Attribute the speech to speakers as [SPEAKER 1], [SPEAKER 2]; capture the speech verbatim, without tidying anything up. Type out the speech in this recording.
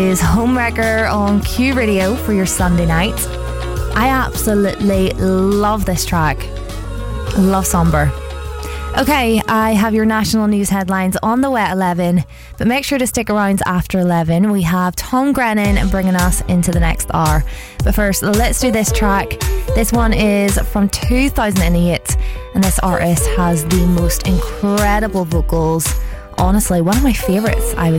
[SPEAKER 1] Is Homewrecker on Q Radio for your Sunday night. I absolutely love this track. Love Somber. Okay, I have your national news headlines on the way at eleven, but make sure to stick around after eleven. We have Tom Grennan bringing us into the next hour. But first, let's do this track. This one is from two thousand eight, and this artist has the most incredible vocals. Honestly, one of my favourites, I would